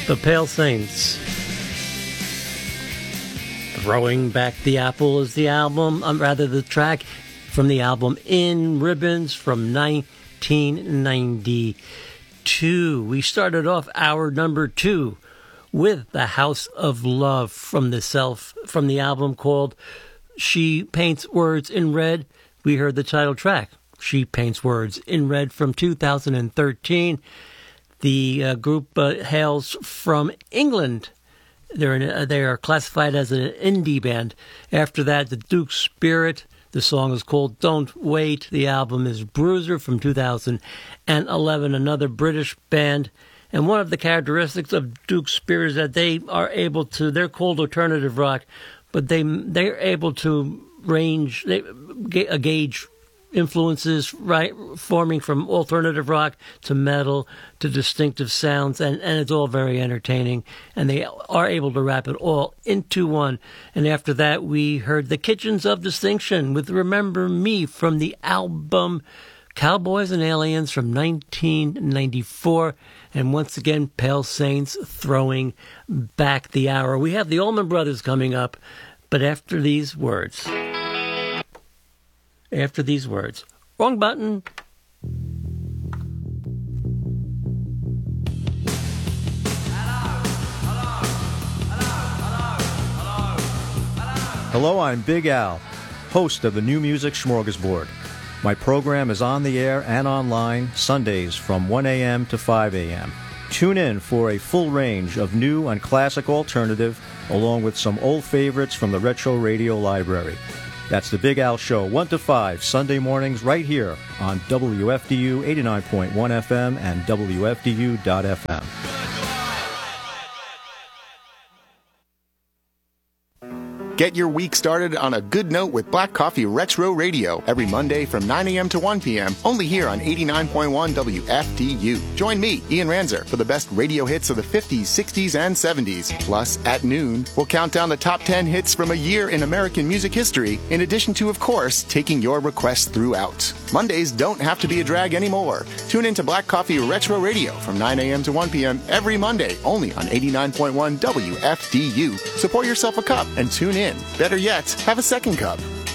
The Pale Saints. Throwing Back the Apple is the album, rather the track from the album In Ribbons from 1992. We started off hour number 2 with The House of Love from the album called She Paints Words in Red. We heard the title track, She Paints Words in Red, from 2013. The group hails from England. They are classified as an indie band. After that, the Duke Spirit. The song is called Don't Wait. The album is Bruiser from 2011, another British band. And one of the characteristics of Duke Spirit is that they are able to, they're called alternative rock, but they're able to gauge influences, right, forming from alternative rock to metal to distinctive sounds, and it's all very entertaining, and they are able to wrap it all into one. And after that, we heard the Kitchens of Distinction with Remember Me from the album Cowboys and Aliens from 1994. And once again, Pale Saints throwing back the hour. We have the Allman Brothers coming up, but after these words. Wrong button. Hello, I'm Big Al, host of the New Music Smorgasbord. My program is on the air and online Sundays from 1 a.m. to 5 a.m. Tune in for a full range of new and classic alternative, along with some old favorites from the Retro Radio Library. That's the Big Al Show, 1 to 5, Sunday mornings, right here on WFDU 89.1 FM and WFDU.FM. Get your week started on a good note with Black Coffee Retro Radio every Monday from 9 a.m. to 1 p.m. only here on 89.1 WFDU. Join me, Ian Ranzer, for the best radio hits of the 50s, 60s, and 70s. Plus, at noon, we'll count down the top 10 hits from a year in American music history, in addition to, of course, taking your requests throughout. Mondays don't have to be a drag anymore. Tune in to Black Coffee Retro Radio from 9 a.m. to 1 p.m. every Monday only on 89.1 WFDU. So pour yourself a cup and tune in. Better yet, have a second cup.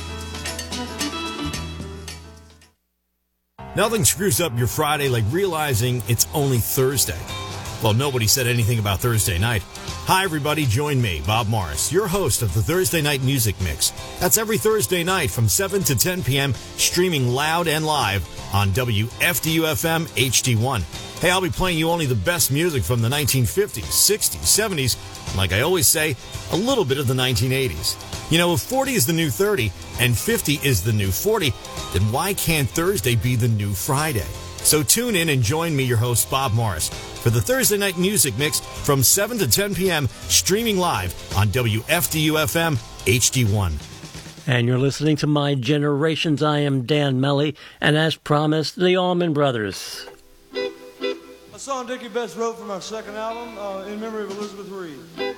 Nothing screws up your Friday like realizing it's only Thursday. Well, nobody said anything about Thursday night. Hi, everybody. Join me, Bob Morris, your host of the Thursday Night Music Mix. That's every Thursday night from 7 to 10 p.m., streaming loud and live on WFDU-FM HD1. Hey, I'll be playing you only the best music from the 1950s, 60s, 70s, and like I always say, a little bit of the 1980s. You know, if 40 is the new 30 and 50 is the new 40, then why can't Thursday be the new Friday? So tune in and join me, your host, Bob Morris, for the Thursday Night Music Mix from 7 to 10 p.m., streaming live on WFDU-FM HD1. And you're listening to My Generations. I am Dan Melly, and as promised, the Allman Brothers. A song Dickie Betts wrote from our second album, in memory of Elizabeth Reed.